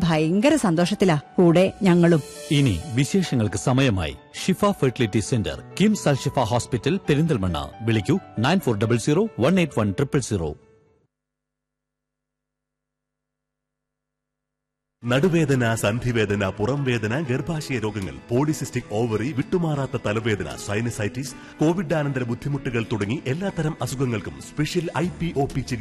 ഭയങ്കര സന്തോഷത്തിലാ. കൂടെ ഞങ്ങളും. ഇനി വിശേഷങ്ങൾക്ക് സമയമായി. ഷിഫ ഫെർട്ടിലിറ്റി സെന്റർ, കിംസ് അൽ ഷിഫ ഹോസ്പിറ്റൽ, പെരിന്തൽമണ്ണ. വിളിക്കൂ 9400181000. നടുവേദന, സന്ധിവേദന, പുറംവേദന, ഗർഭാശയ രോഗങ്ങൾ, പോളിസിസ്റ്റിക് ഓവറി, വിട്ടുമാറാത്ത തലവേദന, സൈനസൈറ്റിസ്, കോവിഡാനന്തര ബുദ്ധിമുട്ടുകൾ തുടങ്ങി എല്ലാത്തരം അസുഖങ്ങൾക്കും സ്പെഷ്യൽ IPOP ചികിത്സ